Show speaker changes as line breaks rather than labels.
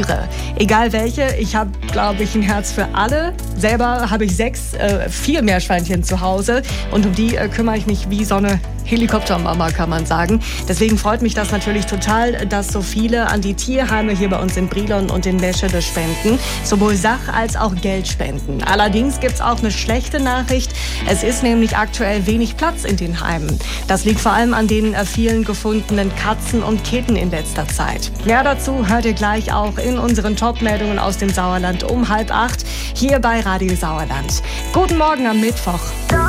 Tiere. Egal welche, ich habe, glaube ich, ein Herz für alle. Selber habe ich 4 Meerschweinchen zu Hause und um die kümmere ich mich wie so eine Helikoptermama, kann man sagen. Deswegen freut mich das natürlich total, dass so viele an die Tierheime hier bei uns in Brilon und in Meschede spenden. Sowohl Sach- als auch Geld spenden. Allerdings gibt es auch eine schlechte Nachricht. Es ist nämlich aktuell wenig Platz in den Heimen. Das liegt vor allem an den vielen gefundenen Katzen und Kitten in letzter Zeit. Mehr dazu hört ihr gleich auch in unseren Top-Meldungen aus dem Sauerland um 7:30 hier bei Radio Sauerland. Guten Morgen am Mittwoch.